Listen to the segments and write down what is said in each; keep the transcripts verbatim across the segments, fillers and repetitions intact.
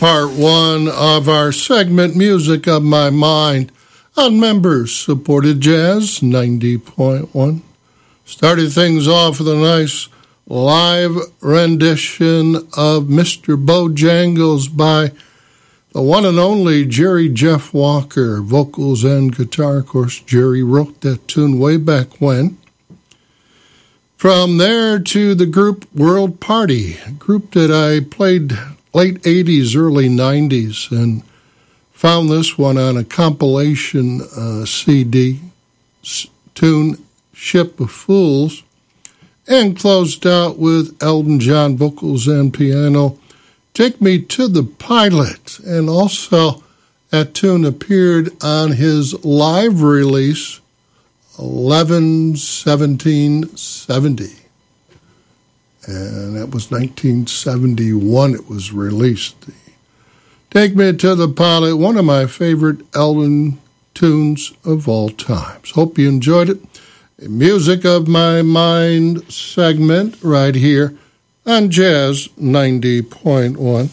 part one of our segment, Music of My Mind, on members-supported Jazz ninety point one. Started things off with a nice live rendition of Mister Bojangles by the one and only Jerry Jeff Walker, vocals and guitar. Of course, Jerry wrote that tune way back when. From there to the group World Party, a group that I played late eighties, early nineties, and found this one on a compilation uh, C D, tune Ship of Fools, and closed out with Elton John vocals and piano, Take Me to the Pilot, and also that tune appeared on his live release, eleven seventeen seventy, and that was nineteen seventy-one it was released. Take Me to the Pilot, one of my favorite Elton tunes of all times. Hope you enjoyed it. A Music of My Mind segment right here on Jazz ninety point one.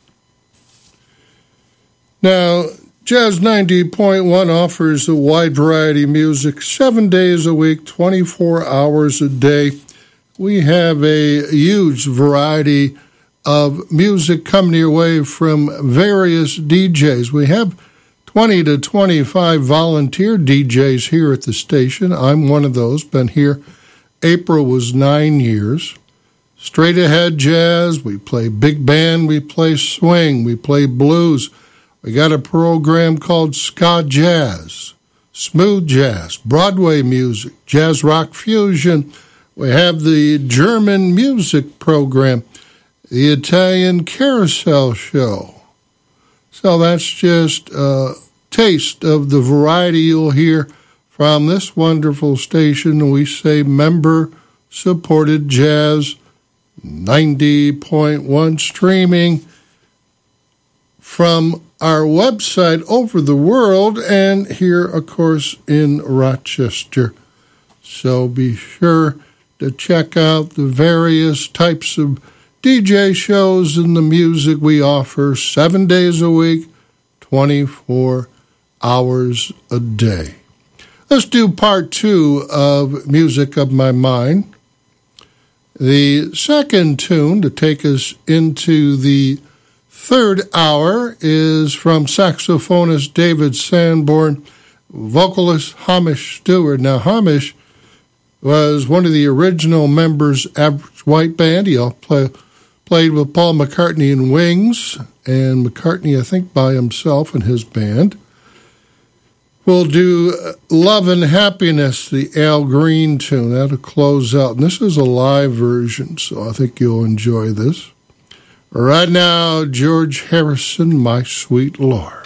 Now, Jazz ninety point one offers a wide variety of music seven days a week, twenty-four hours a day. We have a huge variety of music coming your way from various D Js. We have twenty to twenty-five volunteer D Js here at the station. I'm one of those, been here. April was nine years. Straight ahead jazz, we play big band, we play swing, we play blues. We got a program called Ska Jazz, Smooth Jazz, Broadway music, Jazz Rock Fusion. We have the German music program, the Italian Carousel Show. So that's just a taste of the variety you'll hear from this wonderful station. We say member-supported Jazz ninety point one, streaming from our website over the world and here, of course, in Rochester. So be sure to check out the various types of D J shows and the music we offer seven days a week, twenty-four hours a day. Let's do part two of Music of My Mind. The second tune to take us into the third hour is from saxophonist David Sanborn, vocalist Hamish Stewart. Now, Hamish was one of the original members of Average White Band. He play, played with Paul McCartney in Wings, and McCartney, I think, by himself and his band. We'll do Love and Happiness, the Al Green tune. That'll close out. And this is a live version, so I think you'll enjoy this. Right now, George Harrison, My Sweet Lord.